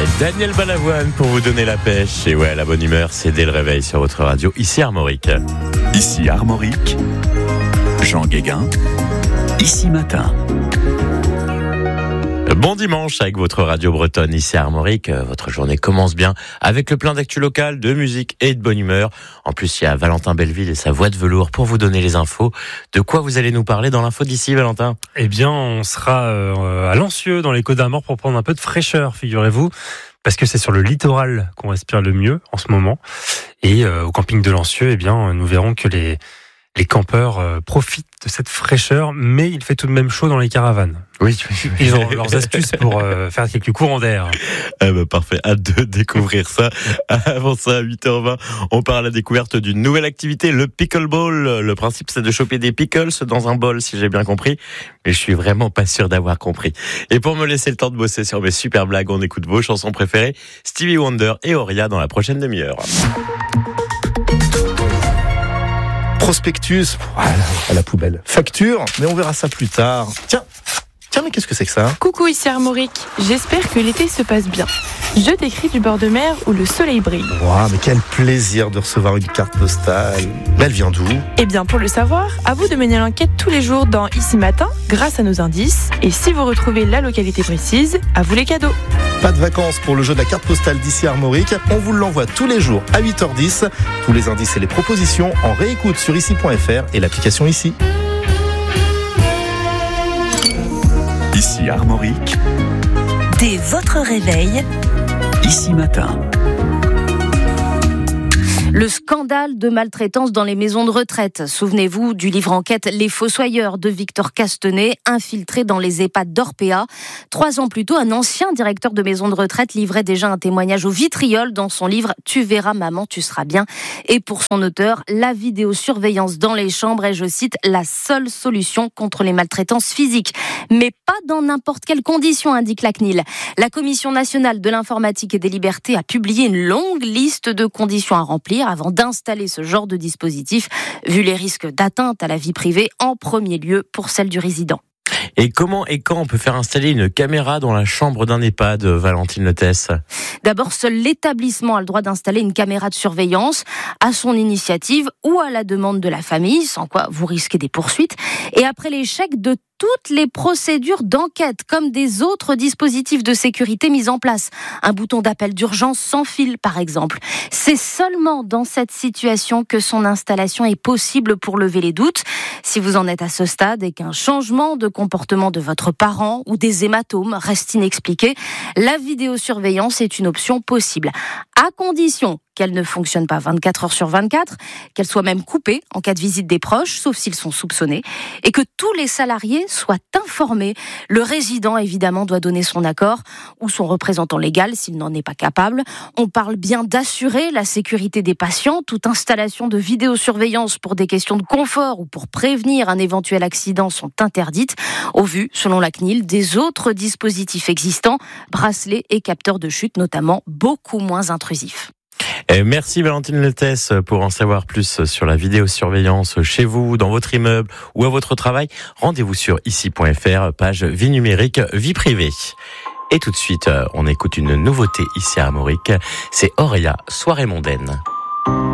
Daniel Balavoine pour vous donner la pêche. Et ouais, la bonne humeur, c'est dès le réveil sur votre radio, ici Armorique. Ici Armorique, Jean Guéguin, ici matin. Bon dimanche avec votre radio bretonne ici à Armorique. Votre journée commence bien avec le plein d'actu local, de musique et de bonne humeur. En plus, il y a Valentin Belleville et sa voix de velours pour vous donner les infos. De quoi vous allez nous parler dans l'info d'ici, Valentin ? Eh bien, on sera à Lancieux, dans les Côtes d'Armor, pour prendre un peu de fraîcheur, figurez-vous. Parce que c'est sur le littoral qu'on respire le mieux en ce moment. Et au camping de Lancieux, eh bien, nous verrons que les campeurs profitent de cette fraîcheur, mais il fait tout de même chaud dans les caravanes. Oui. Ils ont leurs astuces pour faire quelques courants d'air. Parfait, hâte de découvrir ça. Avant ça, à 8h20, on part à la découverte d'une nouvelle activité, le pickleball. Le principe, c'est de choper des pickles dans un bol, si j'ai bien compris. Mais je suis vraiment pas sûr d'avoir compris. Et pour me laisser le temps de bosser sur mes super blagues, on écoute vos chansons préférées, Stevie Wonder et Auria dans la prochaine demi-heure. Prospectus, à la poubelle. Facture, mais on verra ça plus tard. Tiens, mais qu'est-ce que c'est que ça ? Coucou, ici Armorique. J'espère que l'été se passe bien. Je t'écris du bord de mer où le soleil brille. Wow, mais quel plaisir de recevoir une carte postale. Mais elle vient d'où ? Eh bien, pour le savoir, à vous de mener l'enquête tous les jours dans Ici Matin, grâce à nos indices. Et si vous retrouvez la localité précise, à vous les cadeaux. Pas de vacances pour le jeu de la carte postale d'ici Armorique. On vous l'envoie tous les jours à 8h10. Tous les indices et les propositions en réécoute sur ici.fr et l'application Ici. Ici Armorique, dès votre réveil, ici matin. Le scandale de maltraitance dans les maisons de retraite. Souvenez-vous du livre enquête Les Fossoyeurs de Victor Castanet, infiltré dans les EHPAD d'Orpea. 3 ans plus tôt, un ancien directeur de maison de retraite livrait déjà un témoignage au vitriol dans son livre « Tu verras maman, tu seras bien ». Et pour son auteur, la vidéosurveillance dans les chambres est, je cite, la seule solution contre les maltraitances physiques. Mais pas dans n'importe quelles conditions, indique la CNIL. La Commission nationale de l'informatique et des libertés a publié une longue liste de conditions à remplir avant d'installer ce genre de dispositif, vu les risques d'atteinte à la vie privée, en premier lieu pour celle du résident. Et comment et quand on peut faire installer une caméra dans la chambre d'un EHPAD, Valentine Letès ? D'abord, seul l'établissement a le droit d'installer une caméra de surveillance à son initiative ou à la demande de la famille, sans quoi vous risquez des poursuites. Et après l'échec de toutes les procédures d'enquête, comme des autres dispositifs de sécurité mis en place. Un bouton d'appel d'urgence sans fil, par exemple. C'est seulement dans cette situation que son installation est possible pour lever les doutes. Si vous en êtes à ce stade et qu'un changement de comportement de votre parent ou des hématomes reste inexpliqué, la vidéosurveillance est une option possible. À condition qu'elle ne fonctionne pas 24 heures sur 24, qu'elle soit même coupée en cas de visite des proches, sauf s'ils sont soupçonnés, et que tous les salariés soient informés. Le résident, évidemment, doit donner son accord, ou son représentant légal s'il n'en est pas capable. On parle bien d'assurer la sécurité des patients. Toute installation de vidéosurveillance pour des questions de confort ou pour prévenir un éventuel accident sont interdites, au vu, selon la CNIL, des autres dispositifs existants, bracelets et capteurs de chute notamment, beaucoup moins intrusifs. Et merci Valentine Letès pour en savoir plus sur la vidéosurveillance chez vous, dans votre immeuble ou à votre travail. Rendez-vous sur ici.fr, page vie numérique, vie privée. Et tout de suite, on écoute une nouveauté ici à Armorique. C'est Auria, Soirée mondaine.